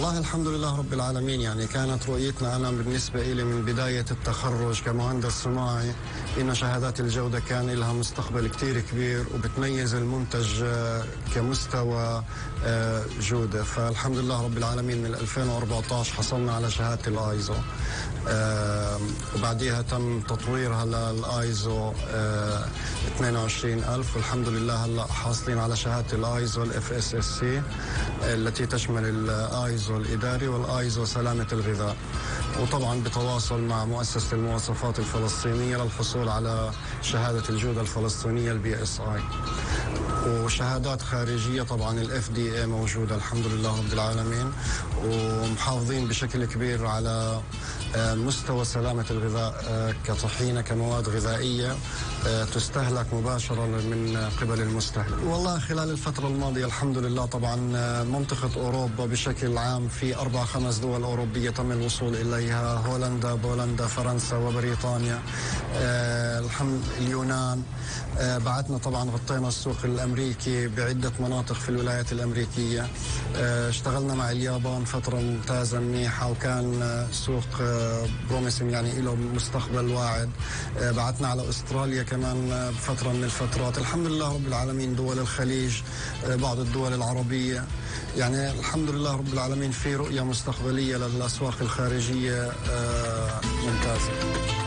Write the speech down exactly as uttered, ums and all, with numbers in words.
والله الحمد لله رب العالمين. يعني كانت رؤيتنا أنا بالنسبة إلي من بداية التخرج كمهندس صناعي إن شهادات الجودة كان لها مستقبل كتير كبير وبتميز المنتج كمستوى جودة. فالحمد لله رب العالمين من ألفين وأربعة عشر حصلنا على شهادة الآيزو، وبعديها تم تطويرها للآيزو اثنين وعشرين ألف، والحمد لله هلا حاصلين على شهادة الآيزو الاف اس اس سي التي تشمل الايزو الاداري والايزو سلامه الغذاء، وطبعا بتواصل مع مؤسسه المواصفات الفلسطينيه للحصول على شهاده الجوده الفلسطينيه البي اس اي، وشهادات خارجيه طبعا الاف دي اي موجوده الحمد لله رب العالمين، ومحافظين بشكل كبير على مستوى سلامه الغذاء كطحينه كمواد غذائيه تستهلك مباشره من قبل المستهلك. والله خلال الفتره الماضيه الحمد لله طبعا منطقه اوروبا بشكل عام في اربع خمس دول اوروبيه تم الوصول اليها، هولندا، بولندا، فرنسا وبريطانيا، الحمد اليونان. بعدنا طبعا غطينا السوق الامريكي بعده مناطق في الولايات الامريكيه، اشتغلنا مع اليابان فتره ممتازه منيحه وكان سوق بروميسن يعني له مستقبل واعد. بعثنا على استراليا كمان بفتره من الفترات. الحمد لله رب العالمين دول الخليج، بعض الدول العربيه، يعني الحمد لله رب العالمين في رؤيه مستقبليه للاسواق الخارجيه ممتازه.